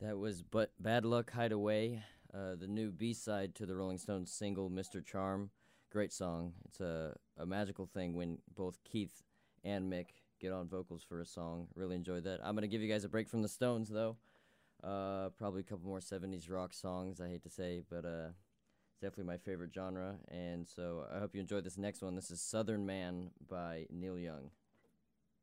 That was but Bad Luck Hideaway, the new B-side to the Rolling Stones single "Mr. Charm." Great song. It's a magical thing when both Keith and Mick get on vocals for a song. Really enjoyed that. I'm gonna give you guys a break from the Stones though. Probably a couple more '70s rock songs. I hate to say, but it's definitely my favorite genre. And so I hope you enjoyed this next one. This is "Southern Man" by Neil Young.